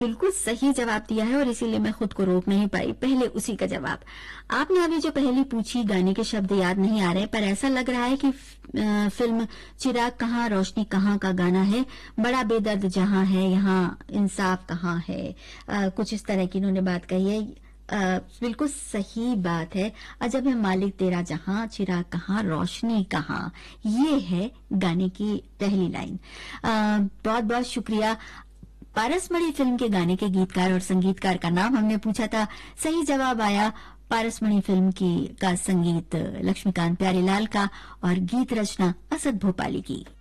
बिल्कुल सही जवाब दिया है और इसीलिए मैं खुद को रोक नहीं पाई, पहले उसी का जवाब। आपने अभी जो पहली पूछी, गाने के शब्द याद नहीं आ रहे, पर ऐसा लग रहा है कि फिल्म चिराग कहाँ रोशनी कहाँ का गाना है। बड़ा बेदर्द जहां है यहाँ इंसाफ कहाँ है, कुछ इस तरह की इन्होंने बात कही है। बिल्कुल सही बात है। अजब है मालिक तेरा जहां, चिराग कहाँ रोशनी कहाँ, ये है गाने की पहली लाइन। बहुत बहुत शुक्रिया। पारसमणि फिल्म के गाने के गीतकार और संगीतकार का नाम हमने पूछा था, सही जवाब आया पारसमणि फिल्म की का संगीत लक्ष्मीकांत प्यारेलाल का और गीत रचना असद भोपाली की।